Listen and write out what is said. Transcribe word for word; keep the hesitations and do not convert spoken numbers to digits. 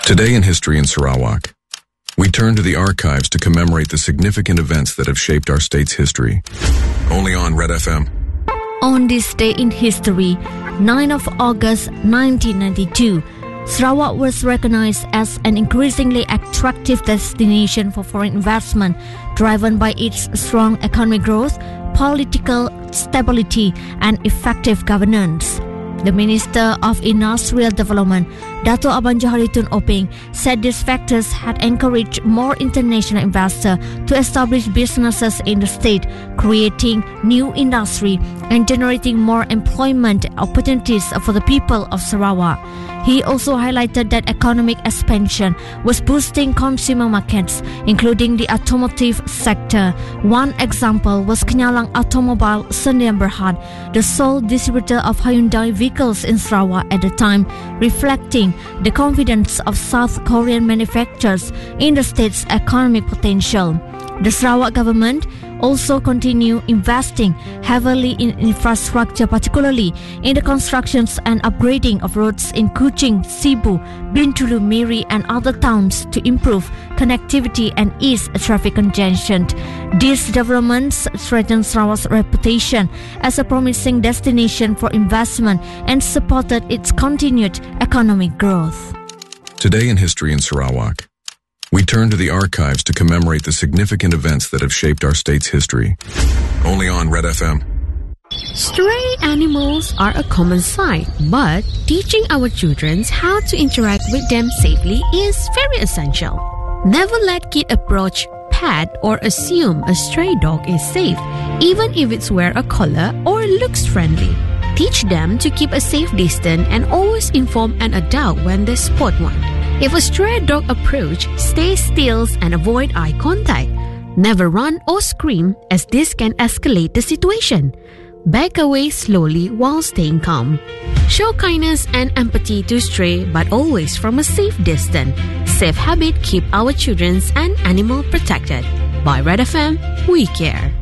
Today in History in Sarawak, we turn to the archives to commemorate the significant events that have shaped our state's history. Only on Red F M. On this day in history, ninth of August nineteen ninety-two, Sarawak was recognized as an increasingly attractive destination for foreign investment, driven by its strong economic growth, political stability, and effective governance. The Minister of Industrial Development, Dato' Abang Johari Tun Openg, said these factors had encouraged more international investors to establish businesses in the state, creating new industry and generating more employment opportunities for the people of Sarawak. He also highlighted that economic expansion was boosting consumer markets, including the automotive sector. One example was Kenyalang Automobile Sdn Bhd, the sole distributor of Hyundai vehicles in Sarawak at the time, reflecting the confidence of South Korean manufacturers in the state's economic potential. The Sarawak government also continue investing heavily in infrastructure, particularly in the constructions and upgrading of roads in Kuching, Sibu, Bintulu, Miri and other towns to improve connectivity and ease traffic congestion. These developments strengthen Sarawak's reputation as a promising destination for investment and supported its continued economic growth. Today in History in Sarawak, we turn to the archives to commemorate the significant events that have shaped our state's history. Only on Red F M. Stray animals are a common sight, but teaching our children how to interact with them safely is very essential. Never let kids approach, pet, or assume a stray dog is safe, even if it's wear a collar or looks friendly. Teach them to keep a safe distance and always inform an adult when they spot one. If a stray dog approach, stay still and avoid eye contact. Never run or scream, as this can escalate the situation. Back away slowly while staying calm. Show kindness and empathy to stray, but always from a safe distance. Safe habit keep our children and animal protected. By Red F M, we care.